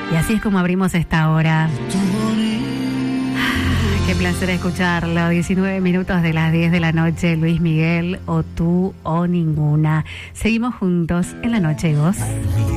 Y así es como abrimos esta hora. Qué placer escucharlo. 19 minutos de las 10 de la noche. Luis Miguel, o tú o ninguna. Seguimos juntos en La Noche y Vos.